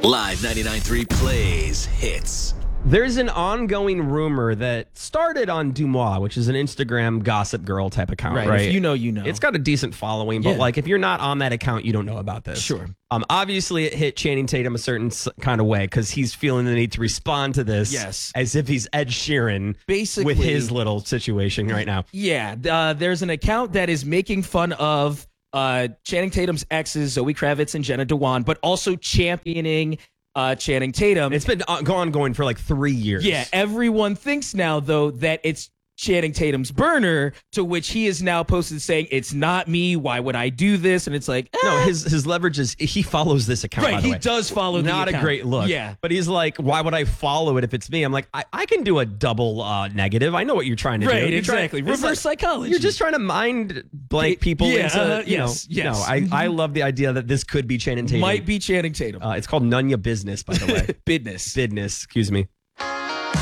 Live 99.3 plays hits. There's an ongoing rumor that started on Dumois, which is an Instagram gossip girl type account, right? If you know, you know. It's got a decent following, but Yeah. like if you're not on that account, you don't know about this. Sure. Obviously, it hit Channing Tatum a certain kind of way because he's feeling the need to respond to this Yes. as if he's Ed Sheeran Basically, with his little situation right now. Yeah, there's an account that is making fun of Channing Tatum's exes, Zoe Kravitz and Jenna Dewan, but also championing Channing Tatum. It's been ongoing for like 3 years. Yeah, everyone thinks now, though, that it's Channing Tatum's burner, to which he is now posted saying, it's not me, why would I do this? And it's like, No, his leverage is he follows this account. right, by the he way. does follow the Not a account. great look. Yeah. But he's like, why would I follow it if it's me? I'm like, I can do a double negative. I know what you're trying to do. Right, You're exactly. it's Reverse psychology. You're just trying to mind blank people Yeah, into, yes. No, I love the idea that this could be Channing Tatum. Might be Channing Tatum. It's called Nunya Business, by the way. Business. Business, excuse me.